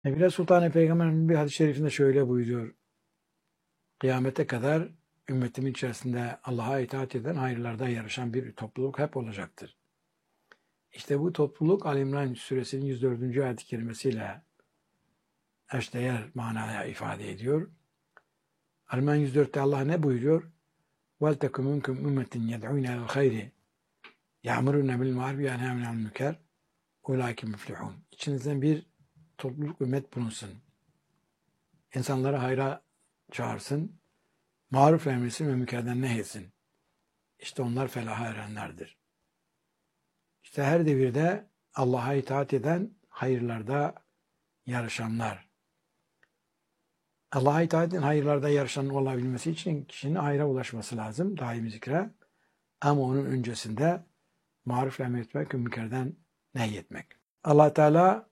Nebile Sultan Peygamber'in bir hadis-i şerifinde şöyle buyuruyor. Kıyamete kadar ümmetimin içerisinde Allah'a itaat eden, hayırlarda yarışan bir topluluk hep olacaktır. İşte bu topluluk Ali İmran suresinin 104. ayet-i kerimesiyle eşdeğer manaya ifade ediyor. Ali İmran 104'te Allah ne buyuruyor? وَلْتَكُمْ مِنْكُمْ اُمَّةٍ يَدْعُونَ اَلَى الْخَيْرِ يَعْمُرُونَ بِالْمَعْرُفِ وَيَنْهَوْنَ عَنِ الْمُنكَرِ اُولَٰئِكَ مُفْلِحُونَ. İçinizden bir topluluk, ümmet bulunsun. İnsanları hayra çağırsın, maruf emretsin ve münkerden nehretsin. İşte onlar felaha erenlerdir. İşte her devirde Allah'a itaat eden, hayırlarda yarışanlar. Allah'a itaat eden, hayırlarda yarışan olabilmesi için kişinin hayra ulaşması lazım, daimi zikre. Ama onun öncesinde maruf emretmek ve münkerden nehyetmek. Allah Teala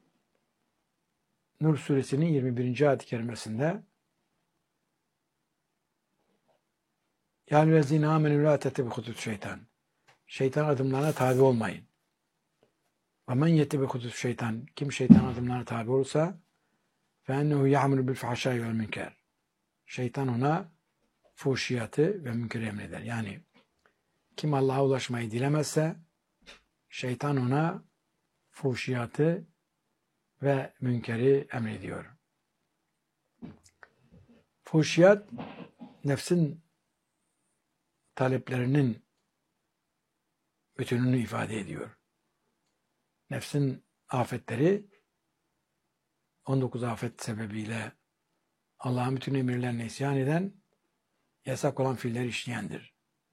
Nur suresinin 21. ayet-i kerimesinde Ya eyyühellezîne âmenû lâ tettebi'û hutût şeytan. Şeytan adımlarına tabi olmayın. Ve men yettebi hutût şeytan. Kim şeytan adımlarına tabi olursa فَاَنَّهُ يَعْمُلُ بِالْفَحْشَاءِ وَالْمُنكَرِ. Şeytan ona fuhşiyatı ve münkeri emreder. Yani kim Allah'a ulaşmayı dilemezse şeytan ona fuhşiyatı ve münkeri emrediyor. Fuhşiyat nefsin taleplerinin bütününü ifade ediyor. Nefsin afetleri 19 afet sebebiyle Allah'ın bütün emirlerine isyan eden, yasak olan fiiller işleyendir.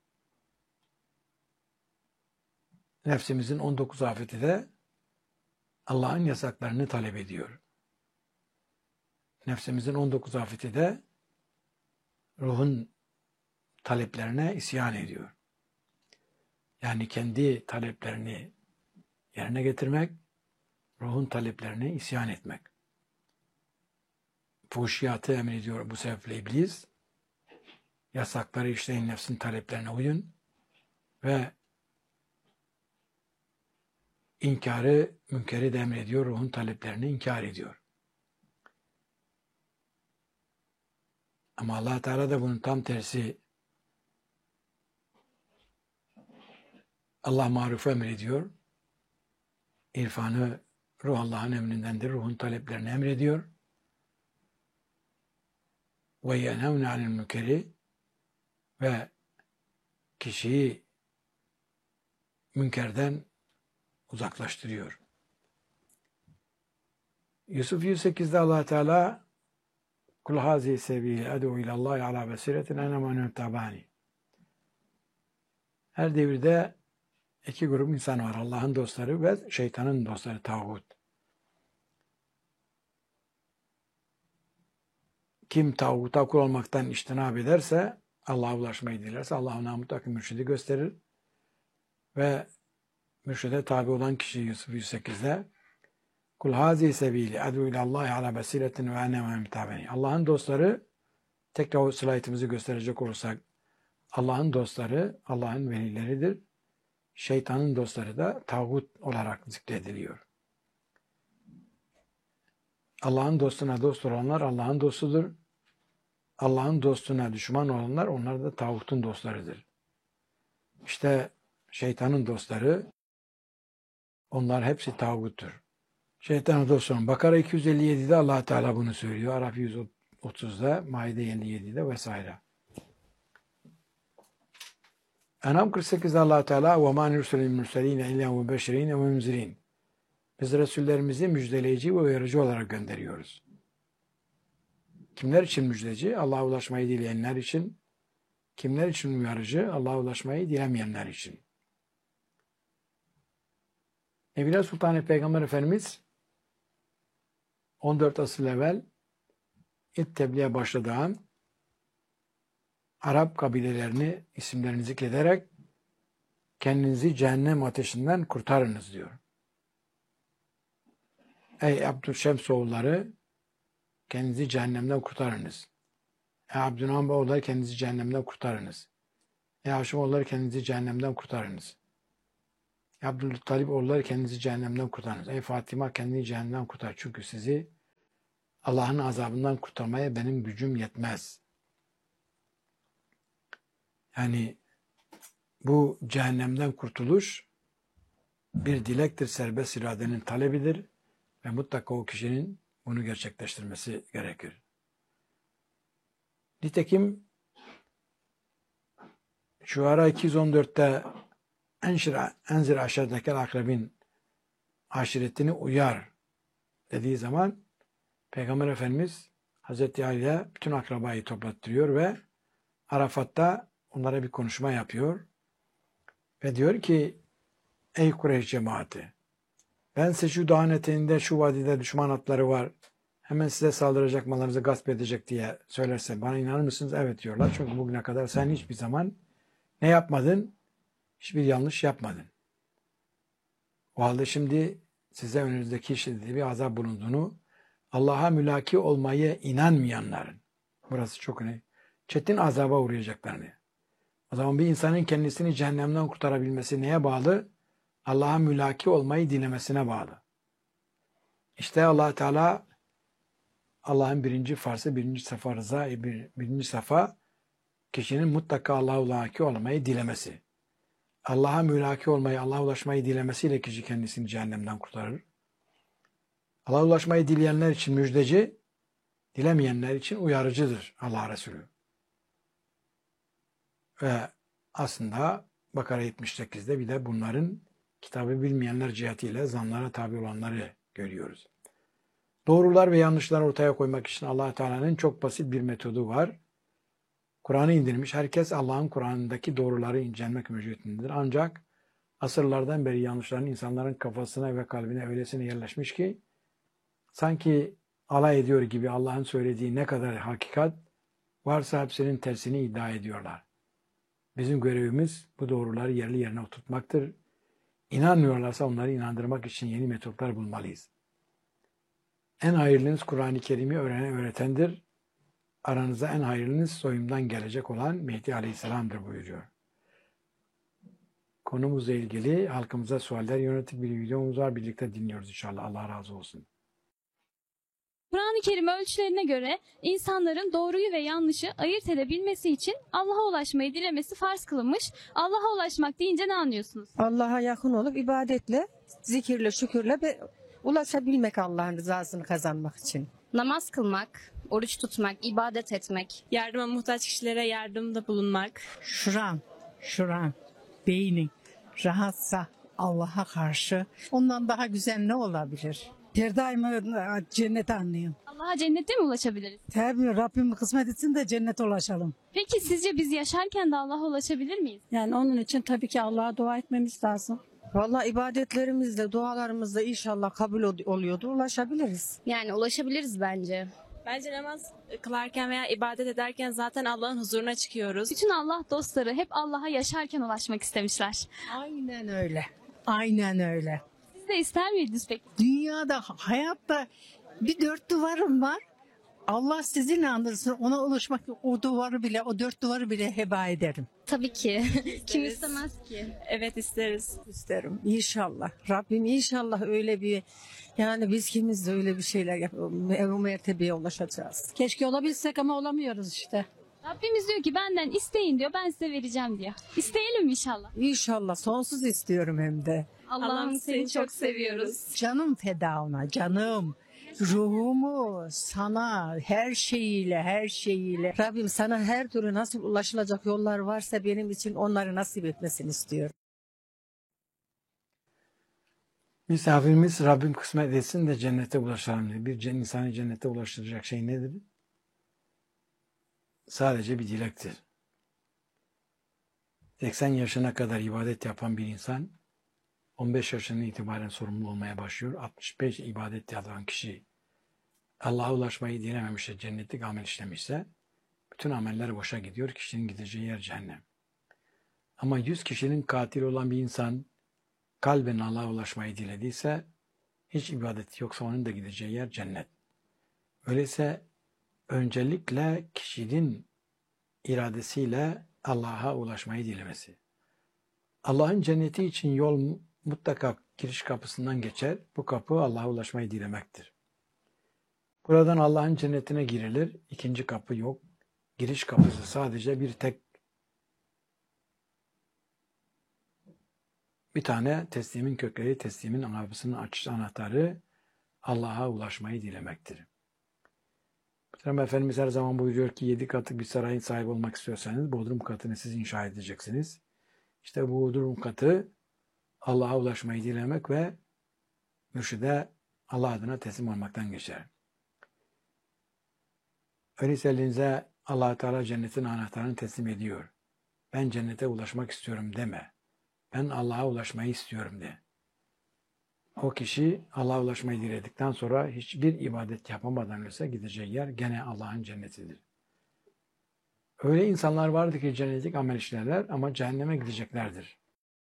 Nefsimizin 19 afeti de Allah'ın yasaklarını talep ediyor. Nefsimizin 19 afeti de ruhun taleplerine isyan ediyor. Yani kendi taleplerini yerine getirmek, ruhun taleplerine isyan etmek. Fuhşiyatı emrediyor bu sebeple iblis. Yasakları işleyin, nefsin taleplerine uyun ve inkarı, münkeri de emrediyor, ruhun taleplerini inkar ediyor. Ama Allah Teala da bunun tam tersi. Allah marufu emrediyor. İrfanı, ruh Allah'ın emrindendir. Ruhun taleplerini emrediyor. Ve yenhevne anil münkeri ve kişiyi münkerden uzaklaştırıyor. Yusuf 108'de Allah Teala Kul hazi sebili ed'u ilallahi ala basiretin ene men tabani. Her devirde iki grup insan var. Allah'ın dostları ve şeytanın dostları, tağut. Kim tağuta kul olmaktan iştinab ederse, Allah'a ulaşmayı dilerse Allah ona mutlaka mürşidi gösterir. Ve mürşide tabi olan kişi Yusuf 108'de Kul hazi sebili ed'u ilallahi ala basiretin ve ene men tabani. Allah'ın dostları, tekrar o slaytımızı gösterecek olursak, Allah'ın dostları, Allah'ın velileridir. Şeytanın dostları da tağut olarak zikrediliyor. Allah'ın dostuna dost olanlar Allah'ın dostudur. Allah'ın dostuna düşman olanlar onlar da tağutun dostlarıdır. İşte şeytanın dostları onlar hepsi tağuttur. Şeytanın dostları. Bakara 257'de Allah Teala bunu söylüyor. Araf 130'da, Maide 57'de vesaire. En'am 48'de Allah Teala ve mâ nurselil mürselîne illâ ve beşirîne ve münzirîn. Biz Resullerimizi müjdeleyici ve uyarıcı olarak gönderiyoruz. Kimler için müjdeci? Allah'a ulaşmayı dileyenler için. Kimler için uyarıcı? Allah'a ulaşmayı dilemeyenler için. Nebile Sultan Peygamber Efendimiz 14 asır evvel ilk tebliğe başladığı an Arap kabilelerini, isimlerini zikrederek kendinizi cehennem ateşinden kurtarınız diyor. Ey Abdülşemsoğulları kendinizi cehennemden kurtarınız. Ey Abdülhamid oğulları kendinizi cehennemden kurtarınız. Ey Haşim oğulları kendinizi cehennemden kurtarınız. Ey Abdülmuttalip oğulları kendinizi cehennemden kurtarınız. Ey Fatıma kendini cehennemden kurtar. Çünkü sizi Allah'ın azabından kurtarmaya benim gücüm yetmez. Yani bu cehennemden kurtuluş bir dilektir, serbest iradenin talebidir ve mutlaka o kişinin bunu gerçekleştirmesi gerekir. Nitekim Şuara 214'te enzir aşağıdakiler akrabin aşiretini uyar dediği zaman Peygamber Efendimiz Hazreti Ali'ye bütün akrabayı toplattırıyor ve Arafat'ta onlara bir konuşma yapıyor. Ve diyor ki ey Kureyş cemaati, ben size şu dağın eteğinde şu vadide düşman atları var, hemen size saldıracak, mallarınızı gasp edecek diye söylerse bana inanır mısınız? Evet diyorlar. Çünkü bugüne kadar sen hiçbir zaman ne yapmadın? Hiçbir yanlış yapmadın. O halde şimdi size önünüzdeki şiddetli bir azap bulunduğunu, Allah'a mülaki olmayı inanmayanların, burası çok önemli, çetin azaba uğrayacaklarını. O zaman bir insanın kendisini cehennemden kurtarabilmesi neye bağlı? Allah'a mülaki olmayı dilemesine bağlı. İşte Allah Teala Allah'ın birinci farsı, birinci safa rıza, birinci safa kişinin mutlaka Allah'a mülaki olmayı dilemesi. Allah'a mülaki olmayı, Allah'a ulaşmayı dilemesiyle kişi kendisini cehennemden kurtarır. Allah'a ulaşmayı dileyenler için müjdeci, dilemeyenler için uyarıcıdır Allah Resulü. Ve aslında Bakara 78'de bir de bunların kitabı bilmeyenler cihetiyle zanlara tabi olanları görüyoruz. Doğrular ve yanlışlar ortaya koymak için Allah Teala'nın çok basit bir metodu var. Kur'an'ı indirmiş. Herkes Allah'ın Kur'an'ındaki doğruları incelmek mecburiyetindedir. Ancak asırlardan beri yanlışların insanların kafasına ve kalbine öylesine yerleşmiş ki sanki alay ediyor gibi Allah'ın söylediği ne kadar hakikat varsa hepsinin tersini iddia ediyorlar. Bizim görevimiz bu doğruları yerli yerine oturtmaktır. İnanmıyorlarsa onları inandırmak için yeni metotlar bulmalıyız. En hayırlınız Kur'an-ı Kerim'i öğretendir. Aranızda en hayırlınız soyumdan gelecek olan Mehdi Aleyhisselam'dır buyuruyor. Konumuzla ilgili halkımıza sualler yönelik bir videomuz var. Birlikte dinliyoruz inşallah. Allah razı olsun. Kur'an-ı Kerim ölçülerine göre insanların doğruyu ve yanlışı ayırt edebilmesi için Allah'a ulaşmayı dilemesi farz kılınmış. Allah'a ulaşmak deyince ne anlıyorsunuz? Allah'a yakın olup ibadetle, zikirle, şükürle ulaşabilmek Allah'ın rızasını kazanmak için. Namaz kılmak, oruç tutmak, ibadet etmek. Yardıma muhtaç kişilere yardımda bulunmak. Şuran, beynin rahatsa Allah'a karşı ondan daha güzel ne olabilir? Her daim cennete anlayın. Allah'a cennette mi ulaşabiliriz? Tabii Rabbim kısmet etsin de cennete ulaşalım. Peki sizce biz yaşarken de Allah'a ulaşabilir miyiz? Yani onun için tabii ki Allah'a dua etmemiz lazım. Vallahi ibadetlerimizle, dualarımızla inşallah kabul oluyordu, ulaşabiliriz. Yani ulaşabiliriz bence. Bence namaz kılarken veya ibadet ederken zaten Allah'ın huzuruna çıkıyoruz. Bütün Allah dostları hep Allah'a yaşarken ulaşmak istemişler. Aynen öyle. Aynen öyle. Siz de ister miydiniz peki? Dünyada, hayatta bir dört duvarım var. Allah sizi inandırsın, ona ulaşmak, o dört duvarı bile heba ederim. Tabii ki. Kim istemez ki? Evet isteriz. İsterim. İnşallah. Rabbim inşallah öyle bir, yani biz kimiz de öyle bir şeyler o mertebeye ulaşacağız. Keşke olabilsek ama olamıyoruz işte. Rabbimiz diyor ki benden isteyin diyor, ben size vereceğim diyor. İsteyelim inşallah. İnşallah sonsuz istiyorum hem de. Allah'ım seni çok seviyoruz. Canım feda ona, canım. Ruhumu sana her şeyiyle. Rabbim sana her türlü nasıl ulaşılacak yollar varsa benim için onları nasip etmesini istiyorum. Misafirimiz Rabbim kısmet etsin de cennete ulaşalım diyor. Bir insanı cennete ulaştıracak şey nedir? Sadece bir dilektir. 80 yaşına kadar ibadet yapan bir insan 15 yaşından itibaren sorumlu olmaya başlıyor. 65 ibadet yapan kişi Allah'a ulaşmayı dilememişse, cennetlik amel işlemişse bütün ameller boşa gidiyor. Kişinin gideceği yer cehennem. Ama 100 kişinin katili olan bir insan kalben Allah'a ulaşmayı dilediyse hiç ibadeti yoksa onun da gideceği yer cennet. Öyleyse öncelikle kişinin iradesiyle Allah'a ulaşmayı dilemesi. Allah'ın cenneti için yol mutlaka giriş kapısından geçer. Bu kapı Allah'a ulaşmayı dilemektir. Buradan Allah'ın cennetine girilir. İkinci kapı yok. Giriş kapısı sadece bir tane teslimin kökleri, teslimin kapısının açış anahtarı Allah'a ulaşmayı dilemektir. Muhterem Efendimiz her zaman buyuruyor ki 7 katlık bir sarayın sahibi olmak istiyorsanız bodrum katını siz inşa edeceksiniz. İşte bu bodrum katı Allah'a ulaşmayı dilemek ve mürşide Allah adına teslim olmaktan geçer. Öyleyse elinize Allah-u Teala cennetin anahtarını teslim ediyor. Ben cennete ulaşmak istiyorum deme. Ben Allah'a ulaşmayı istiyorum de. O kişi Allah'a ulaşmayı diledikten sonra hiçbir ibadet yapamadan ölse gideceği yer gene Allah'ın cennetidir. Öyle insanlar vardır ki cennetik amel işlerler ama cehenneme gideceklerdir.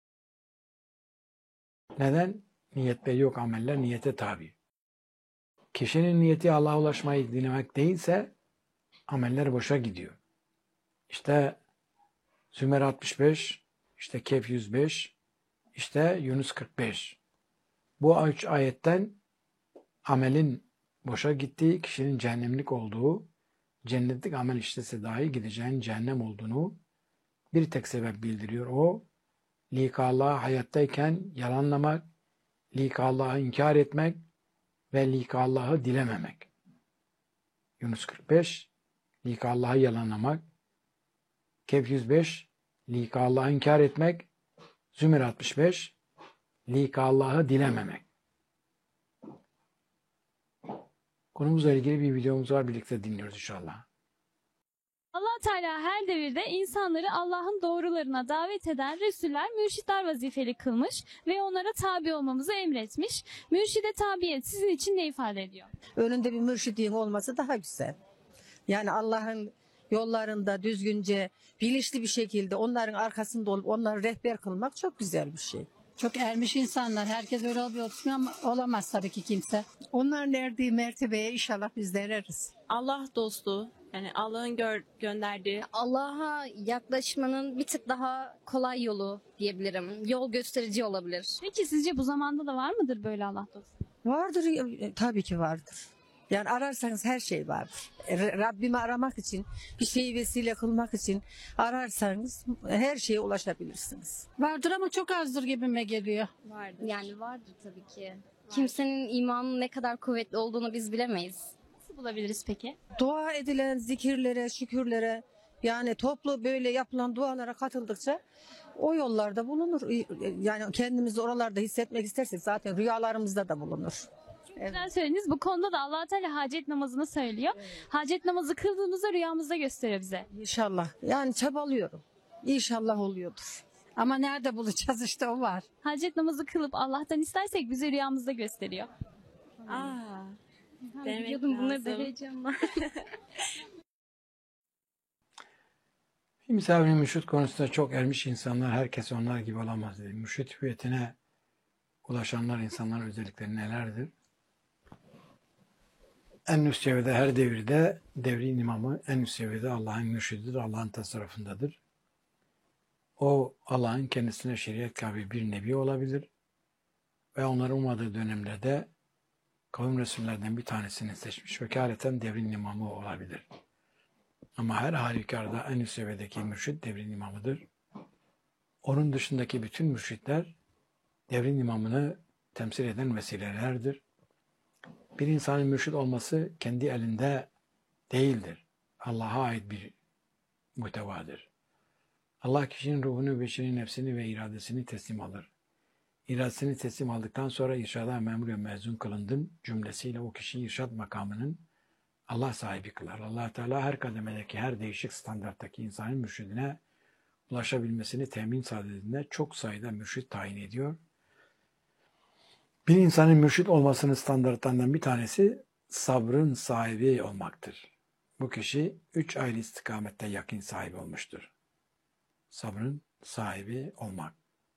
Neden? Niyette yok ameller niyete tabi. Kişinin niyeti Allah'a ulaşmayı dilemek değilse ameller boşa gidiyor. İşte Zümer 65, işte Kehf 105, işte Yunus 45. Bu 3 ayetten amelin boşa gittiği, kişinin cehennemlik olduğu, cennetlik amel işlese dahi gideceğin cehennem olduğunu bir tek sebep bildiriyor. O, lika Allah'ı hayattayken yalanlamak, lika Allah'ı inkar etmek ve lika Allah'ı dilememek. Yunus 45, lika Allah'ı yalanlamak, Kehf 105, lika Allah'ı inkar etmek, Zümer 65, lika Allah'ı dilememek. Konumuzla ilgili bir videomuz var, birlikte dinliyoruz inşallah. Allah Teala her devirde insanları Allah'ın doğrularına davet eden Resuller, mürşitler vazifeli kılmış ve onlara tabi olmamızı emretmiş. Mürşide tabiyet sizin için ne ifade ediyor? Önünde bir mürşidin olması daha güzel. Yani Allah'ın yollarında düzgünce, bilinçli bir şekilde onların arkasında olup onları rehber kılmak çok güzel bir şey. Çok ermiş insanlar. Herkes öyle oluyor ama olamaz tabii ki kimse. Onların erdiği mertebeye inşallah biz de ereriz. Allah dostu, yani Allah'ın gönderdiği. Allah'a yaklaşmanın bir tık daha kolay yolu diyebilirim. Yol gösterici olabilir. Peki sizce bu zamanda da var mıdır böyle Allah dostu? Vardır, tabii ki vardır. Yani ararsanız her şey vardır. Rabbimi aramak için, bir şeyi vesile kılmak için ararsanız her şeye ulaşabilirsiniz. Vardır ama çok azdır gibime geliyor. Vardır. Yani vardır tabii ki. Kimsenin imanının ne kadar kuvvetli olduğunu biz bilemeyiz. Nasıl bulabiliriz peki? Dua edilen zikirlere, şükürlere, yani toplu böyle yapılan dualara katıldıkça o yollarda bulunur. Yani kendimizi oralarda hissetmek istersek zaten rüyalarımızda da bulunur. Güzel söylediniz. Bu konuda da Allah Teala hacet namazını söylüyor. Hacet namazı kıldığımızda rüyamızda gösteriyor bize. İnşallah. Yani çabalıyorum. İnşallah oluyordur. Ama nerede bulacağız işte o var. Hacet namazı kılıp Allah'tan istersek bize rüyamızda gösteriyor. Denemek Biliyordum bunları da lazım. heyecanla. Misafirin mürşit konusunda çok ermiş insanlar, herkes onlar gibi olamaz dedi. Mürşit hüviyetine ulaşanlar, insanların özellikleri nelerdir? En üst seviyede her devirde devrin imamı, en üst seviyede Allah'ın mürşididir, Allah'ın tasarrufundadır. O Allah'ın kendisine şeriat kabil bir nebi olabilir ve onların ummadığı dönemlerde kavim Resullerden bir tanesini seçmiş, vekaleten devrin imamı olabilir. Ama her halükarda en üst seviyedeki mürşid devrin imamıdır. Onun dışındaki bütün mürşitler devrin imamını temsil eden vesilelerdir. Bir insanın mürşid olması kendi elinde değildir. Allah'a ait bir muhtevadır. Allah kişinin ruhunu, beşerin nefsini ve iradesini teslim alır. İradesini teslim aldıktan sonra irşada memur ve mezun kılındın cümlesiyle o kişiyi irşad makamının Allah sahibi kılar. Allah Teala her kademedeki, her değişik standarttaki insanın mürşidine ulaşabilmesini temin sadedinde çok sayıda mürşid tayin ediyor. Bir insanın mürşid olmasının standartlarından bir tanesi sabrın sahibi olmaktır. Bu kişi 3 ayrı istikamette yakın sahibi olmuştur. Sabrın sahibi olmak.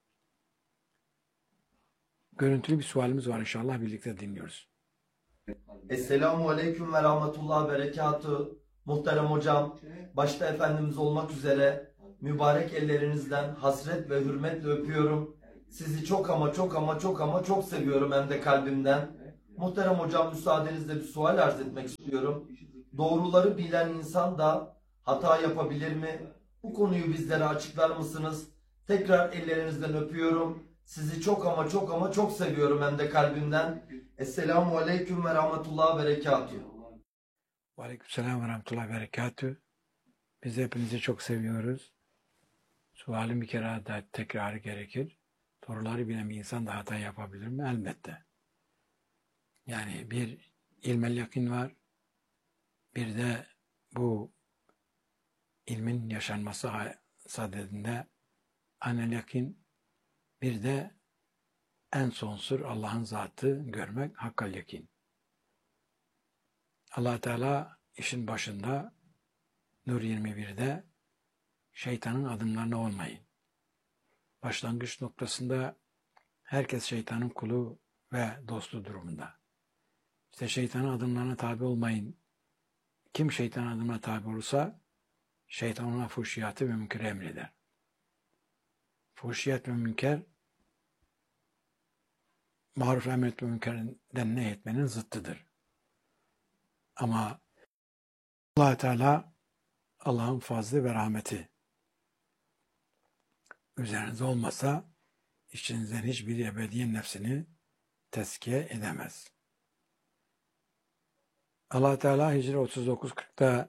Görüntülü bir sualimiz var, inşallah birlikte dinliyoruz. Esselamu Aleyküm ve Rahmetullah Berekatuhu. Muhterem hocam, başta Efendimiz olmak üzere mübarek ellerinizden hasret ve hürmetle öpüyorum. Sizi çok ama çok ama çok ama çok seviyorum, hem de kalbimden. Muhterem hocam, müsaadenizle bir sual arz etmek istiyorum. Doğruları bilen insan da hata yapabilir mi? Bu konuyu bizlere açıklar mısınız? Tekrar ellerinizden öpüyorum. Sizi çok ama çok ama çok seviyorum, hem de kalbimden. Esselamu Aleyküm ve Rahmetullah ve Berekatuhu. Aleykümselam ve rahmetullahi ve berekatühü. Biz hepinizi çok seviyoruz. Sualin bir kere daha tekrarı gerekir. Doğruları bilen bir insan da hata yapabilir mi? Elbette. Yani bir ilmel yakin var. Bir de bu ilmin yaşanması sadedinde anel yakin. Bir de en sonsur Allah'ın zatı görmek hakkal yakin. Allah Teala işin başında Nur 21'de şeytanın adımlarına olmayın. Başlangıç noktasında herkes şeytanın kulu ve dostu durumunda. İşte şeytanın adımlarına tabi olmayın. Kim şeytanın adımına tabi olursa şeytan ona fuhşiyatı ve münkeri emreder. Fuhşiyat ve münker maruf emret ve münkerden nehyetmenin zıttıdır. Ama Allah Teala Allah'ın fazlı ve rahmeti üzerinize olmasa içinizden hiçbir ebediyen nefsini tezkiye edemez. Allah Teala Hicri 39-40'da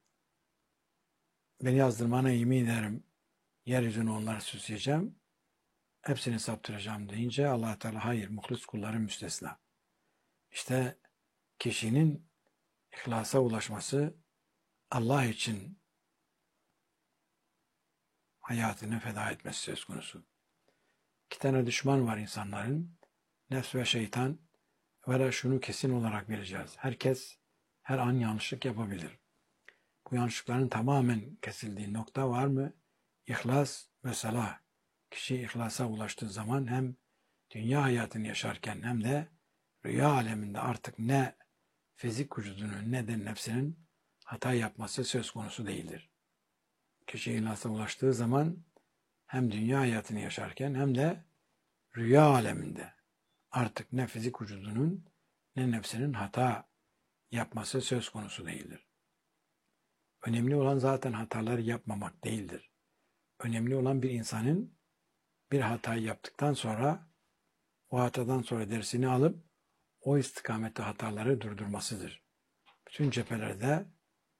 beni yazdırmana yemin ederim, yeryüzünü onları süsleyeceğim, hepsini saptıracağım deyince Allah Teala hayır, muhlis kulların müstesna. İşte kişinin ihlasa ulaşması, Allah için hayatını feda etmesi söz konusu. İki tane düşman var insanların, nefs ve şeytan. Ve şunu kesin olarak bileceğiz. Herkes her an yanlışlık yapabilir. Bu yanlışlıkların tamamen kesildiği nokta var mı? İhlas ve salah. Kişi ihlasa ulaştığı zaman hem dünya hayatını yaşarken hem de rüya aleminde artık ne fizik vücudunun ne de nefsinin hata yapması söz konusu değildir. Kişi ihlasa ulaştığı zaman hem dünya hayatını yaşarken hem de rüya aleminde artık ne fizik vücudunun ne nefsinin hata yapması söz konusu değildir. Önemli olan zaten hataları yapmamak değildir. Önemli olan bir insanın bir hatayı yaptıktan sonra o hatadan sonra dersini alıp o istikamette hataları durdurmasıdır. Bütün cephelerde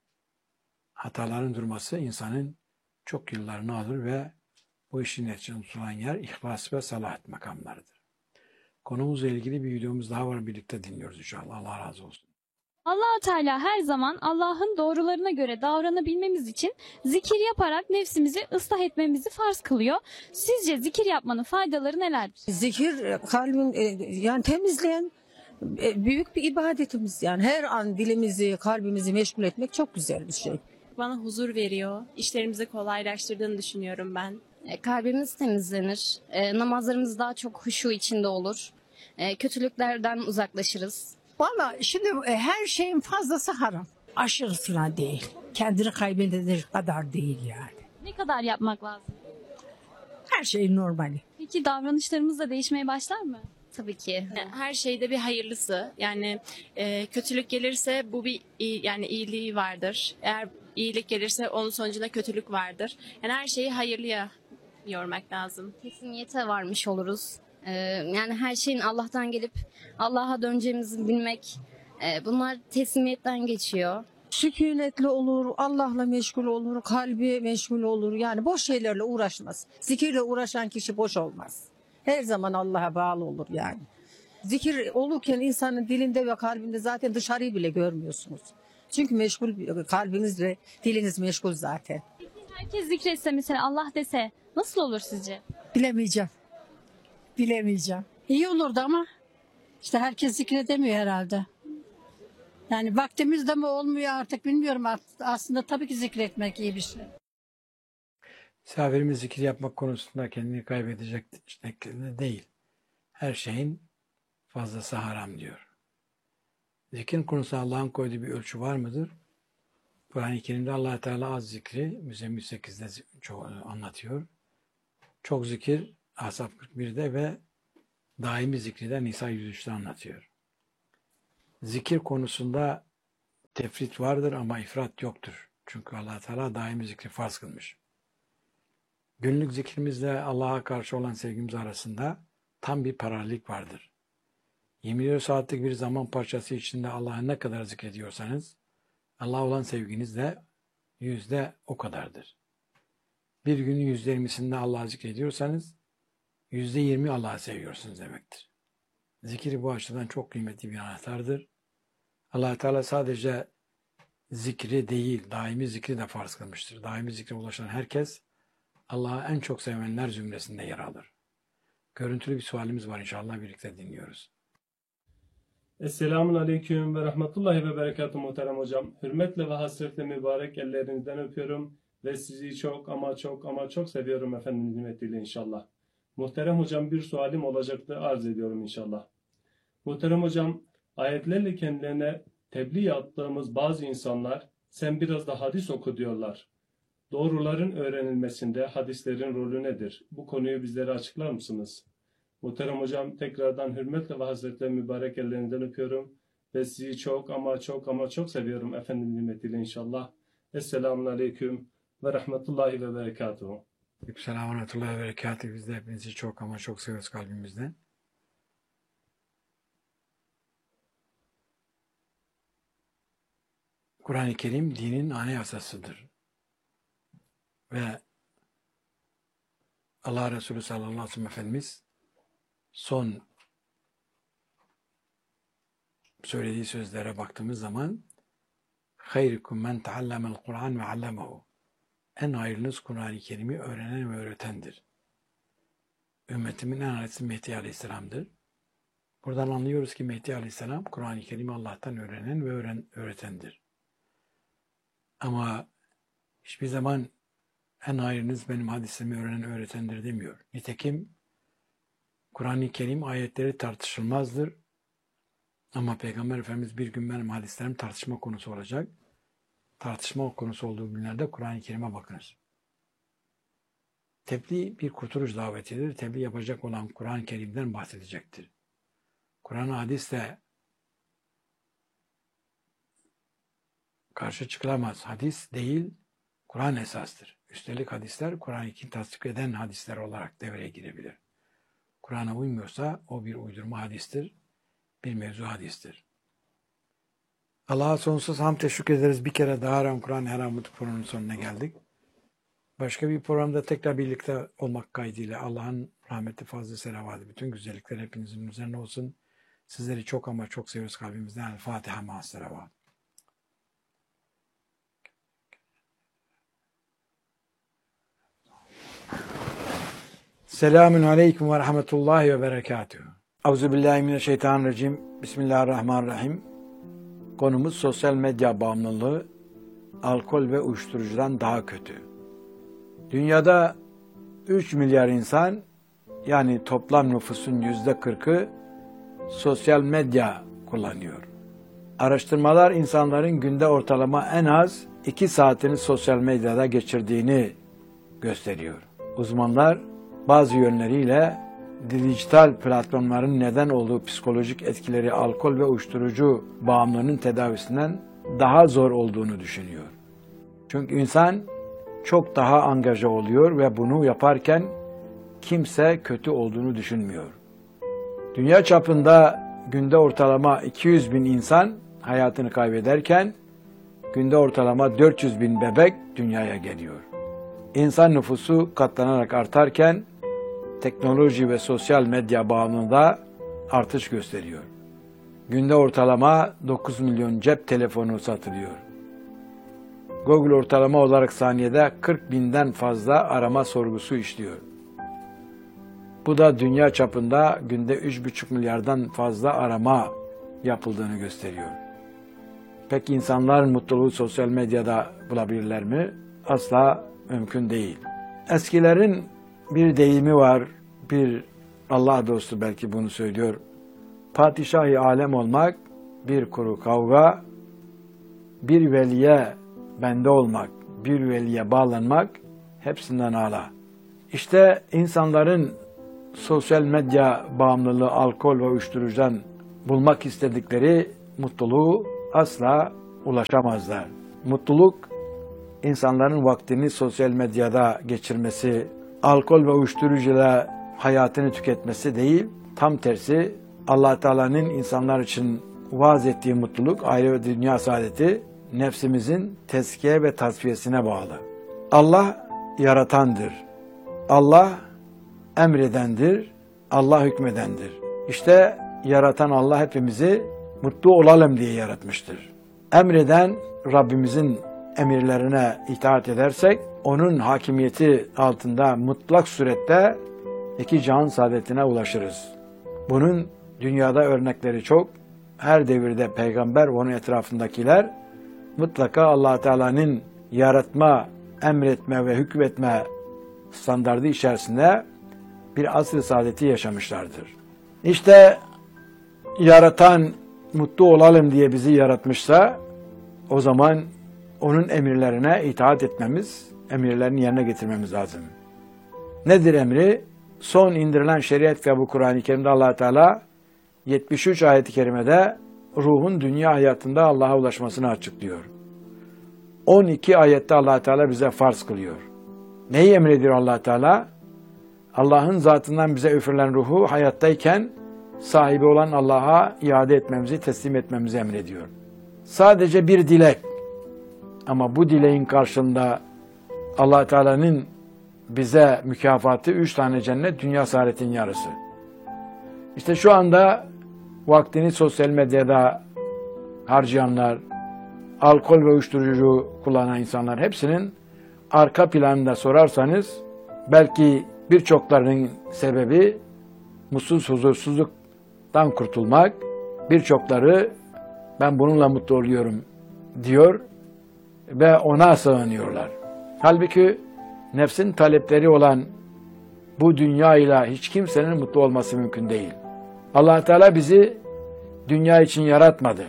hataların durması insanın çok yıllarını alır ve bu işin neticesinde tutulan yer ihlas ve salah makamlarıdır. Konumuzla ilgili bir videomuz daha var, birlikte dinliyoruz inşallah. Allah razı olsun. Allah-u Teala her zaman Allah'ın doğrularına göre davranabilmemiz için zikir yaparak nefsimizi ıslah etmemizi farz kılıyor. Sizce zikir yapmanın faydaları nelerdir? Zikir kalbin yani temizleyen büyük bir ibadetimiz. Yani her an dilimizi, kalbimizi meşgul etmek çok güzel bir şey. Bana huzur veriyor. İşlerimizi kolaylaştırdığını düşünüyorum ben. Kalbimiz temizlenir. Namazlarımız daha çok huşu içinde olur. Kötülüklerden uzaklaşırız. Valla şimdi her şeyin fazlası haram. Aşırı falan değil. Kendini kaybedecek kadar değil yani. Ne kadar yapmak lazım? Her şey normali. Peki davranışlarımız da değişmeye başlar mı? Tabii ki. Her şeyde bir hayırlısı. Yani kötülük gelirse bu bir yani iyiliği vardır. Eğer iyilik gelirse onun sonucunda kötülük vardır. Yani her şeyi hayırlıya yormak lazım. Kesiniyete varmış oluruz. Yani her şeyin Allah'tan gelip Allah'a döneceğimizi bilmek, bunlar teslimiyetten geçiyor. Sükunetli olur, Allah'la meşgul olur, kalbi meşgul olur. Yani boş şeylerle uğraşmaz. Zikirle uğraşan kişi boş olmaz. Her zaman Allah'a bağlı olur yani. Zikir olurken insanın dilinde ve kalbinde zaten dışarıyı bile görmüyorsunuz. Çünkü meşgul, kalbiniz ve diliniz meşgul zaten. Herkes zikretse mesela Allah dese nasıl olur sizce? Bilemeyeceğim. Bilemeyeceğim. İyi olurdu ama işte herkes zikredemiyor herhalde. Yani vaktimizde mi olmuyor artık bilmiyorum. Aslında tabii ki zikretmek iyi bir şey. Misafirimiz zikir yapmak konusunda kendini kaybedecek şeklinde değil. Her şeyin fazlası haram diyor. Zikrin konusunda Allah'ın koyduğu bir ölçü var mıdır? Kur'an-ı Kerim'de Allah Teala az zikri Müzzemmil 8'de anlatıyor. Çok zikir Ahzab 41'de ve daimi zikri de Nisa 103'te anlatıyor. Zikir konusunda tefrit vardır ama ifrat yoktur. Çünkü Allah Teala daimi zikri farz kılmış. Günlük zikrimizle Allah'a karşı olan sevgimiz arasında tam bir paralellik vardır. 24 saatlik bir zaman parçası içinde Allah'a ne kadar zikrediyorsanız, Allah'a olan sevginiz de yüzde o kadardır. Bir günün %20'sinde Allah'ı zikrediyorsanız, %20 Allah'ı seviyorsunuz demektir. Zikir bu açıdan çok kıymetli bir anahtardır. Allah Teala sadece zikri değil, daimi zikri de farz kılmıştır. Daimi zikre ulaşan herkes, Allah'ı en çok sevenler zümresinde yer alır. Görüntülü bir sualimiz var, inşallah birlikte dinliyoruz. Esselamun Aleyküm ve Rahmetullahi ve Berekatuhu muhterem hocam. Hürmetle ve hasretle mübarek ellerinizden öpüyorum ve sizi çok ama çok seviyorum efendim nimetiyle inşallah. Muhterem hocam, bir sualim olacaktı, arz ediyorum inşallah. Muhterem hocam, ayetlerle kendilerine tebliğ attığımız bazı insanlar sen biraz da hadis oku diyorlar. Doğruların öğrenilmesinde hadislerin rolü nedir? Bu konuyu bizlere açıklar mısınız? Muhterem hocam, tekrardan hürmetle ve hasretle mübarek ellerinden öpüyorum ve sizi çok ama çok seviyorum efendim nimetiyle inşallah. Esselamun Aleyküm ve Rahmetullahi ve Berekatuhu. Selamun Aleyküm ve Berekatuhu. Biz de hepinizi çok ama çok seviyoruz kalbimizden. Kur'an-ı Kerim dinin anayasasıdır. Ve Allah Resulü sallallahu aleyhi ve sellem Efendimiz son söylediği sözlere baktığımız zaman hayrukum men taallamel Kur'an ve allamahu. En hayırlınız Kur'an-ı Kerim'i öğrenen ve öğretendir. Ümmetimin en hayırlısı Mehdi Aleyhisselam'dır. Buradan anlıyoruz ki Mehdi Aleyhisselam Kur'an-ı Kerim'i Allah'tan öğrenen ve öğretendir. Ama hiçbir zaman en hayırlınız benim hadisimi öğrenen öğretendir demiyor. Nitekim Kur'an-ı Kerim ayetleri tartışılmazdır. Ama Peygamber Efendimiz bir gün benim hadislerim tartışma konusu olacak. Tartışma konusu olduğu günlerde Kur'an-ı Kerim'e bakınız. Tebliğ bir kurtuluş davetidir. Tebliğ yapacak olan Kur'an-ı Kerim'den bahsedecektir. Kur'an-ı hadisle karşı çıkılamaz. Hadis değil, Kur'an esastır. Üstelik hadisler Kur'an-ı Kerim'i tasdik eden hadisler olarak devreye girebilir. Kur'an'a uymuyorsa o bir uydurma hadistir, bir mevzu hadistir. Allah'a sonsuz hamd teşekkür ederiz. Bir kere daha Kur'an-ı Heramut programının sonuna geldik. Başka bir programda tekrar birlikte olmak kaydıyla Allah'ın rahmeti, fazlı, selavatı, bütün güzellikler hepinizin üzerine olsun. Sizleri çok ama çok seviyoruz kalbimizden. El Fatiha ma'as selavat. Selamun aleyküm ve rahmetullahi ve berekatuhu. Euzubillahimineşşeytanirracim. Bismillahirrahmanirrahim. Konumuz sosyal medya bağımlılığı, alkol ve uyuşturucudan daha kötü. Dünyada 3 milyar insan, yani toplam nüfusun %40'ı sosyal medya kullanıyor. Araştırmalar insanların günde ortalama en az 2 saatini sosyal medyada geçirdiğini gösteriyor. Uzmanlar bazı yönleriyle dijital platformların neden olduğu psikolojik etkileri alkol ve uyuşturucu bağımlılığının tedavisinden daha zor olduğunu düşünüyor. Çünkü insan çok daha angaja oluyor ve bunu yaparken kimse kötü olduğunu düşünmüyor. Dünya çapında günde ortalama 200 bin insan hayatını kaybederken günde ortalama 400 bin bebek dünyaya geliyor. İnsan nüfusu katlanarak artarken teknoloji ve sosyal medya bağımlılığında artış gösteriyor. Günde ortalama 9 milyon cep telefonu satılıyor. Google ortalama olarak saniyede 40 binden fazla arama sorgusu işliyor. Bu da dünya çapında günde 3,5 milyardan fazla arama yapıldığını gösteriyor. Peki insanlar mutluluğu sosyal medyada bulabilirler mi? Asla mümkün değil. Eskilerin bir deyimi var, bir Allah dostu belki bunu söylüyor. Padişah-ı alem olmak, bir kuru kavga, bir veliye bende olmak, bir veliye bağlanmak hepsinden âlâ. İşte insanların sosyal medya bağımlılığı, alkol ve uyuşturucudan bulmak istedikleri mutluluğu asla ulaşamazlar. Mutluluk, insanların vaktini sosyal medyada geçirmesi, alkol ve uyuşturucuyla hayatını tüketmesi değil, tam tersi Allah Teala'nın insanlar için vaaz ettiği mutluluk, aile ve dünya saadeti nefsimizin tezkiye ve tasfiyesine bağlı. Allah yaratandır. Allah emredendir. Allah hükmedendir. İşte yaratan Allah hepimizi mutlu olalım diye yaratmıştır. Emreden Rabbimizin emirlerine itaat edersek, onun hakimiyeti altında mutlak surette iki cihan saadetine ulaşırız. Bunun dünyada örnekleri çok. Her devirde peygamber ve onun etrafındakiler mutlaka Allah Teala'nın yaratma, emretme ve hükmetme standardı içerisinde bir asr-ı saadeti yaşamışlardır. İşte yaratan mutlu olalım diye bizi yaratmışsa, o zaman onun emirlerine itaat etmemiz, emirlerini yerine getirmemiz lazım. Nedir emri? Son indirilen şeriat ve bu Kur'an-ı Kerim'de Allah Teala 73 ayet-i kerimede ruhun dünya hayatında Allah'a ulaşmasını açıklıyor. 12 ayette Allah Teala bize farz kılıyor. Neyi emrediyor Allah Teala? Allah'ın zatından bize üfürülen ruhu hayattayken sahibi olan Allah'a iade etmemizi, teslim etmemizi emrediyor. Sadece bir dilek. Ama bu dileğin karşılığında Allah Teala'nın bize mükafatı 3 tane cennet, dünya saadetin yarısı. İşte şu anda vaktini sosyal medyada harcayanlar, alkol ve uyuşturucu kullanan insanlar hepsinin arka planında sorarsanız belki birçoklarının sebebi mutsuz, huzursuzluktan kurtulmak. Birçokları ben bununla mutlu oluyorum diyor ve ona sığınıyorlar. Halbuki nefsin talepleri olan bu dünyayla hiç kimsenin mutlu olması mümkün değil. Allah Teala bizi dünya için yaratmadı.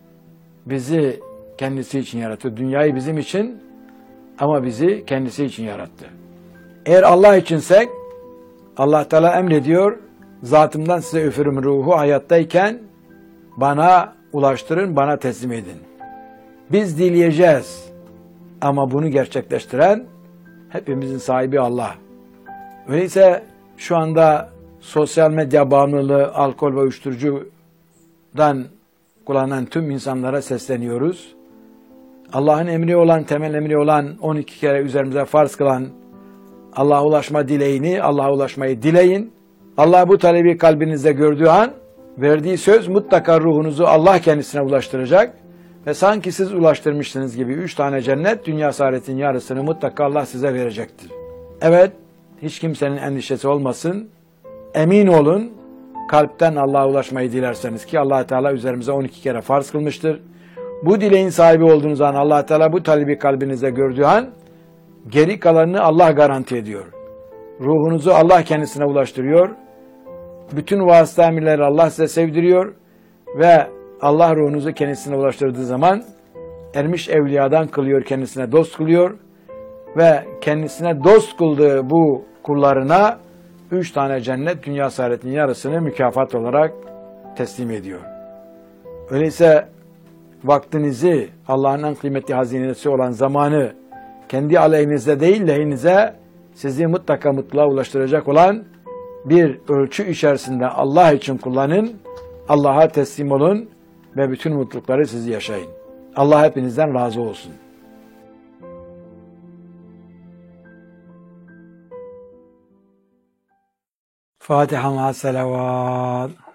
Bizi kendisi için yarattı. Dünyayı bizim için ama bizi kendisi için yarattı. Eğer Allah içinsek, Allah Teala emrediyor, zatımdan size üfürüm ruhu hayattayken bana ulaştırın, bana teslim edin. Biz dileyeceğiz ama bunu gerçekleştiren hepimizin sahibi Allah. Öyleyse şu anda sosyal medya bağımlılığı, alkol ve uyuşturucudan kullanan tüm insanlara sesleniyoruz. Allah'ın emri olan, temel emri olan 12 kere üzerimize farz kılan Allah'a ulaşma dileğini, Allah'a ulaşmayı dileyin. Allah bu talebi kalbinizde gördüğü an verdiği söz mutlaka ruhunuzu Allah kendisine ulaştıracak ve sanki siz ulaştırmışsınız gibi 3 tane cennet, dünya saadetin yarısını mutlaka Allah size verecektir. Evet, hiç kimsenin endişesi olmasın. Emin olun, kalpten Allah'a ulaşmayı dilerseniz ki Allah Teala üzerimize 12 kere farz kılmıştır. Bu dileğin sahibi olduğunuz an Allah Teala bu talebi kalbinizde gördüğü an geri kalanını Allah garanti ediyor. Ruhunuzu Allah kendisine ulaştırıyor. Bütün vasıta emirleri Allah size sevdiriyor ve Allah ruhunuzu kendisine ulaştırdığı zaman ermiş evliyadan kılıyor, kendisine dost kılıyor ve kendisine dost kıldığı bu kullarına 3 tane cennet, dünya saadetinin yarısını mükafat olarak teslim ediyor. Öyleyse vaktinizi, Allah'ın en kıymetli hazinesi olan zamanı kendi aleyhinize değil lehinize sizi mutlaka mutluluğa ulaştıracak olan bir ölçü içerisinde Allah için kullanın, Allah'a teslim olun ve bütün mutlulukları sizi yaşayın. Allah hepinizden razı olsun. Fatiha ma selavat.